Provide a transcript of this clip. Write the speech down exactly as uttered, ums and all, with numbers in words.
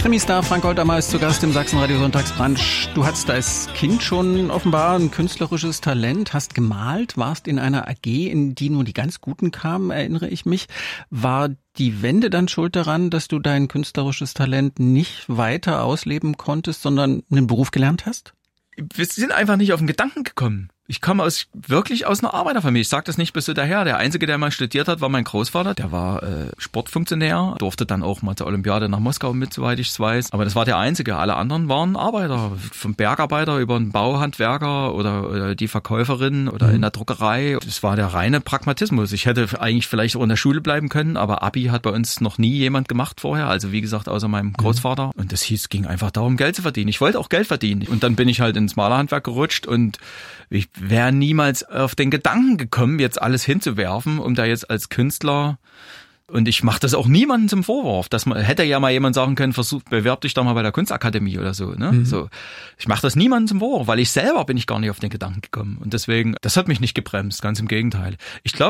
Krimistar Frank Goldammer ist zu Gast im Sachsenradio Sonntagsbrunch. Du hattest als Kind schon offenbar ein künstlerisches Talent, hast gemalt, warst in einer A G, in die nur die ganz Guten kamen, erinnere ich mich. War die Wende dann schuld daran, dass du dein künstlerisches Talent nicht weiter ausleben konntest, sondern einen Beruf gelernt hast? Wir sind einfach nicht auf den Gedanken gekommen. Ich komme aus wirklich aus einer Arbeiterfamilie. Ich sage das nicht bis so daher. Der Einzige, der mal studiert hat, war mein Großvater. Der war äh, Sportfunktionär, durfte dann auch mal zur Olympiade nach Moskau mit, soweit ich es weiß. Aber das war der Einzige. Alle anderen waren Arbeiter. Vom Bergarbeiter über einen Bauhandwerker oder, oder die Verkäuferin oder mhm. in der Druckerei. Das war der reine Pragmatismus. Ich hätte eigentlich vielleicht auch in der Schule bleiben können, aber Abi hat bei uns noch nie jemand gemacht vorher. Also wie gesagt, außer meinem Großvater. Mhm. Und das hieß, ging einfach darum, Geld zu verdienen. Ich wollte auch Geld verdienen. Und dann bin ich halt ins Malerhandwerk gerutscht und ich wäre niemals auf den Gedanken gekommen, jetzt alles hinzuwerfen, um da jetzt als Künstler, und ich mache das auch niemandem zum Vorwurf, dass man hätte ja mal jemand sagen können, versuch, bewerb dich doch mal bei der Kunstakademie oder so, ne? Mhm. So, ich mache das niemandem zum Vorwurf, weil ich selber bin ich gar nicht auf den Gedanken gekommen und deswegen, das hat mich nicht gebremst, ganz im Gegenteil. Ich glaube,